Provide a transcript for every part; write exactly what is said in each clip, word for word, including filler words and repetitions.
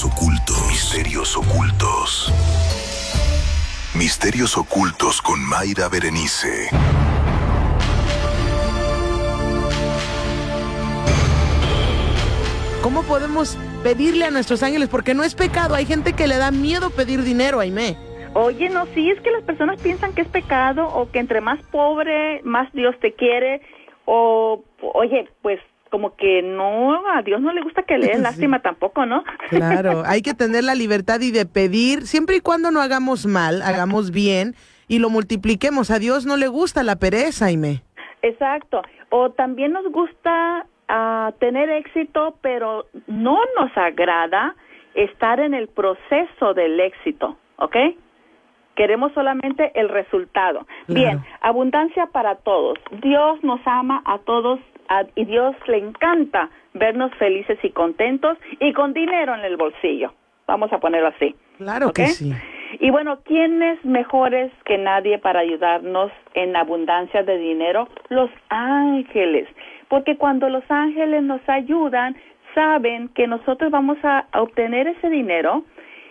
misterios ocultos. Misterios ocultos. Misterios ocultos con Mayra Berenice. ¿Cómo podemos pedirle a nuestros ángeles? Porque no es pecado. Hay gente que le da miedo pedir dinero, Aimé. Oye, no, sí, es que las personas piensan que es pecado o que entre más pobre, más Dios te quiere. O, oye, pues como que no, a Dios no le gusta que le den lástima sí. tampoco, ¿no? Claro, hay que tener la libertad y de pedir, siempre y cuando no hagamos mal, hagamos bien y lo multipliquemos. A Dios no le gusta la pereza, Aimé. Exacto. O también nos gusta uh, tener éxito, pero no nos agrada estar en el proceso del éxito, ¿ok? Queremos solamente el resultado. Claro. Bien, abundancia para todos. Dios nos ama a todos a, y Dios le encanta vernos felices y contentos y con dinero en el bolsillo. Vamos a ponerlo así. Claro ¿okay? que sí. Y bueno, ¿quién es mejores que nadie para ayudarnos en abundancia de dinero? Los ángeles. Porque cuando los ángeles nos ayudan, saben que nosotros vamos a, a obtener ese dinero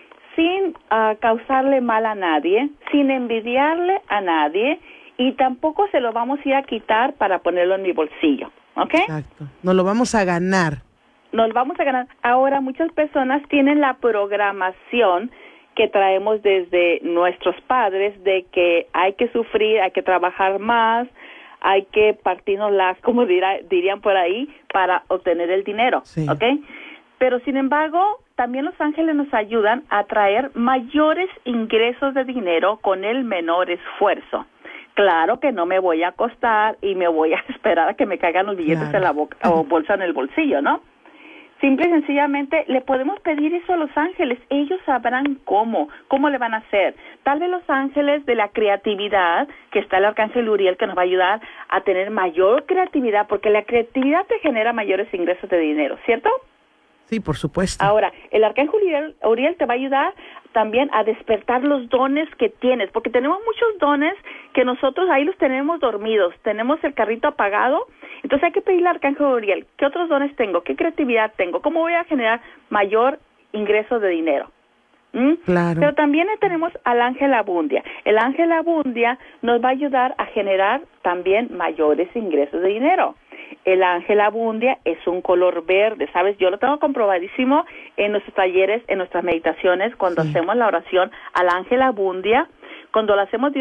sin uh, causarle mal a nadie, sin envidiarle a nadie, y tampoco se lo vamos a ir a quitar para ponerlo en mi bolsillo, ¿ok? Exacto, nos lo vamos a ganar. Nos lo vamos a ganar. Ahora, muchas personas tienen la programación que traemos desde nuestros padres de que hay que sufrir, hay que trabajar más, hay que partirnos las, como dirá, dirían por ahí, para obtener el dinero, sí. ¿ok? Pero, sin embargo, también los ángeles nos ayudan a traer mayores ingresos de dinero con el menor esfuerzo. Claro que no me voy a acostar y me voy a esperar a que me caigan los billetes claro. en la boca o bolsa en el bolsillo, ¿no? Simple y sencillamente le podemos pedir eso a los ángeles. Ellos sabrán cómo, cómo le van a hacer. Tal vez los ángeles de la creatividad, que está el arcángel Uriel, que nos va a ayudar a tener mayor creatividad, porque la creatividad te genera mayores ingresos de dinero, ¿cierto? Sí, por supuesto. Ahora, el arcángel Uriel, Uriel te va a ayudar también a despertar los dones que tienes, porque tenemos muchos dones que nosotros ahí los tenemos dormidos, tenemos el carrito apagado, entonces hay que pedirle al arcángel Uriel, ¿qué otros dones tengo? ¿Qué creatividad tengo? ¿Cómo voy a generar mayor ingreso de dinero? ¿Mm? Claro. Pero también tenemos al ángel Abundia. El ángel Abundia nos va a ayudar a generar también mayores ingresos de dinero. El ángel Abundia es un color verde, ¿sabes? Yo lo tengo comprobadísimo en nuestros talleres, en nuestras meditaciones, cuando sí. hacemos la oración al ángel Abundia, cuando lo hacemos